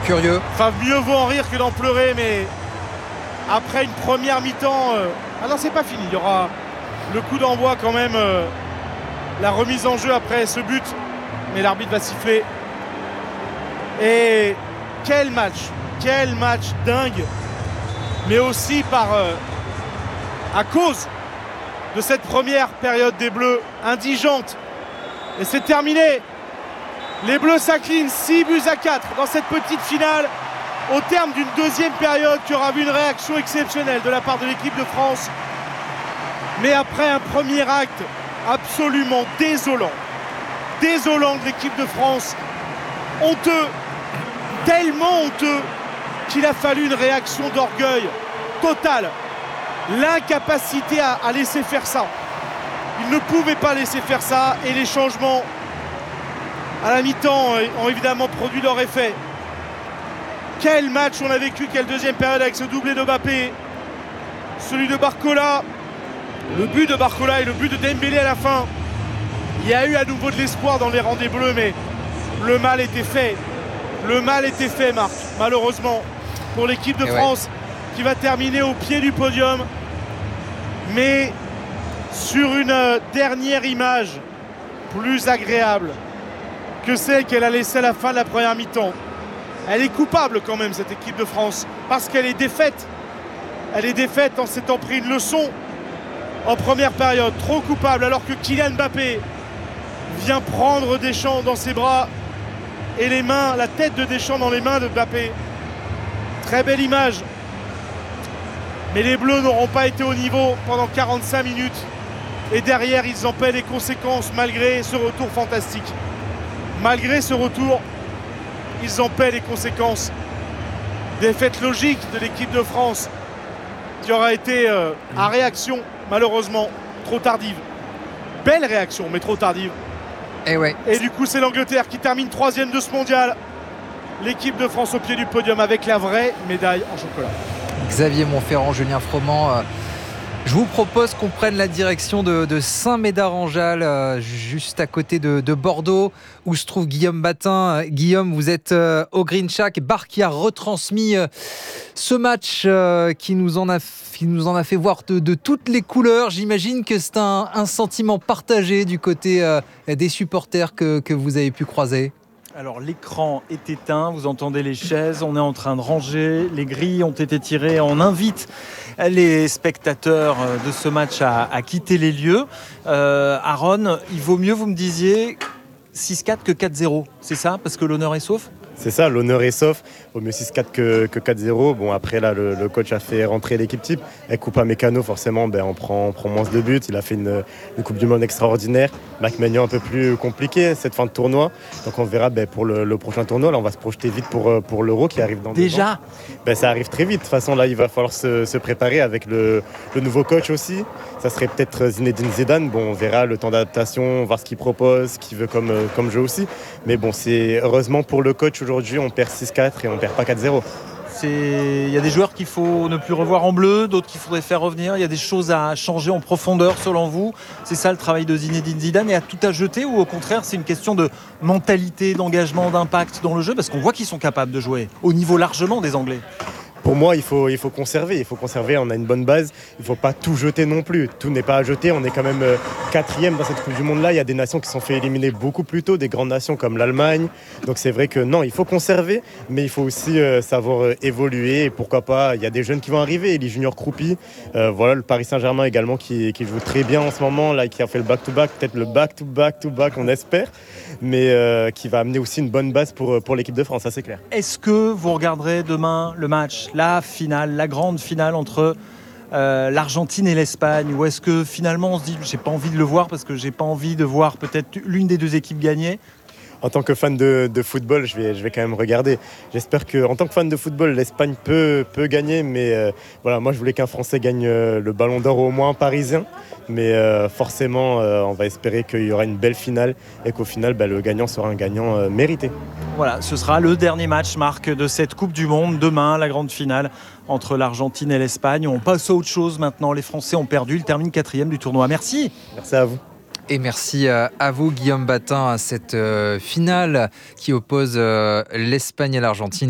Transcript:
curieux. Enfin, mieux vaut en rire que d'en pleurer, mais après une première mi-temps... Ah non, c'est pas fini. Il y aura le coup d'envoi quand même, la remise en jeu après ce but. Mais l'arbitre va siffler. Et quel match dingue. Mais aussi à cause de cette première période des Bleus indigente. Et c'est terminé. Les Bleus s'inclinent 6-4 dans cette petite finale au terme d'une deuxième période qui aura vu une réaction exceptionnelle de la part de l'équipe de France. Mais après un premier acte absolument désolant de l'équipe de France, honteux, tellement honteux qu'il a fallu une réaction d'orgueil totale. L'incapacité à laisser faire ça. Il ne pouvait pas laisser faire ça et les changements à la mi-temps ont évidemment produit leur effet. Quel match on a vécu, quelle deuxième période avec ce doublé de Mbappé, celui de Barcola, le but de Barcola et le but de Dembélé à la fin. Il y a eu à nouveau de l'espoir dans les rangs des Bleus, mais le mal était fait. Le mal était fait, Marc, malheureusement, pour l'équipe de France qui va terminer au pied du podium. Mais sur une dernière image plus agréable que celle qu'elle a laissée à la fin de la première mi-temps. Elle est coupable quand même, cette équipe de France, parce qu'elle est défaite. Elle est défaite en s'étant pris une leçon en première période. Trop coupable, alors que Kylian Mbappé vient prendre Deschamps dans ses bras et les mains, la tête de Deschamps dans les mains de Mbappé. Très belle image. Mais les Bleus n'auront pas été au niveau pendant 45 minutes. Et derrière, ils en paient les conséquences malgré ce retour fantastique. Malgré ce retour, ils en paient les conséquences. Défaite logique de l'équipe de France qui aura été à réaction, malheureusement, trop tardive. Belle réaction, mais trop tardive. Et du coup, c'est l'Angleterre qui termine 3e de ce mondial. L'équipe de France au pied du podium avec la vraie médaille en chocolat. Xavier Monferrand, Julien Froment, je vous propose qu'on prenne la direction de Saint-Médard-en-Jalles, juste à côté de Bordeaux, où se trouve Guillaume Batin. Guillaume, vous êtes au Green Shack, bar qui a retransmis ce match qui nous en a fait voir de toutes les couleurs. J'imagine que c'est un sentiment partagé du côté des supporters que vous avez pu croiser. Alors l'écran est éteint, vous entendez les chaises, on est en train de ranger, les grilles ont été tirées, on invite les spectateurs de ce match à quitter les lieux. Aaron, il vaut mieux, vous me disiez, 6-4 que 4-0, c'est ça? Parce que l'honneur est sauf? C'est ça, l'honneur est sauf. Vaut mieux 6-4 que 4-0. Bon, après, là, le coach a fait rentrer l'équipe type. Avec Upamecano, forcément, on prend moins de buts. Il a fait une Coupe du Monde extraordinaire. Mac Maignan un peu plus compliqué, cette fin de tournoi. Donc, on verra pour le prochain tournoi. Là, on va se projeter vite pour l'Euro qui arrive dans 2 ans. Déjà ? Ça arrive très vite. De toute façon, là, il va falloir se préparer avec le nouveau coach aussi. Ça serait peut-être Zinedine Zidane. Bon, on verra le temps d'adaptation, voir ce qu'il propose, ce qu'il veut comme jeu aussi. Mais bon, c'est heureusement pour le coach aujourd'hui, on perd 6-4 et on perd pas 4-0. Il y a des joueurs qu'il faut ne plus revoir en bleu, d'autres qu'il faudrait faire revenir. Il y a des choses à changer en profondeur selon vous. C'est ça le travail de Zinedine Zidane, et à tout à jeter, ou au contraire c'est une question de mentalité, d'engagement, d'impact dans le jeu, parce qu'on voit qu'ils sont capables de jouer au niveau largement des Anglais. Pour moi, il faut conserver. On a une bonne base. Il ne faut pas tout jeter non plus. Tout n'est pas à jeter. On est quand même 4e dans cette Coupe du Monde-là. Il y a des nations qui se sont fait éliminer beaucoup plus tôt, des grandes nations comme l'Allemagne. Donc c'est vrai que non, il faut conserver, mais il faut aussi savoir évoluer. Et pourquoi pas, il y a des jeunes qui vont arriver. Les juniors croupis. Voilà, le Paris Saint-Germain également qui joue très bien en ce moment, là, qui a fait le back-to-back, peut-être le back-to-back, on espère, mais qui va amener aussi une bonne base pour l'équipe de France, ça c'est clair. Est-ce que vous regarderez demain le match, la finale, la grande finale entre l'Argentine et l'Espagne, ou est-ce que finalement on se dit j'ai pas envie de le voir parce que j'ai pas envie de voir peut-être l'une des deux équipes gagner? En tant que fan de football, je vais quand même regarder. J'espère qu'en tant que fan de football, l'Espagne peut gagner, mais voilà, moi je voulais qu'un Français gagne le Ballon d'Or, au moins un Parisien. Mais forcément, on va espérer qu'il y aura une belle finale et qu'au final, le gagnant sera un gagnant mérité. Voilà, ce sera le dernier match, Marc, de cette Coupe du Monde. Demain, la grande finale entre l'Argentine et l'Espagne. On passe à autre chose maintenant. Les Français ont perdu. Ils terminent 4e du tournoi. Merci. Merci à vous. Et merci à vous, Guillaume Batin, à cette finale qui oppose l'Espagne et l'Argentine.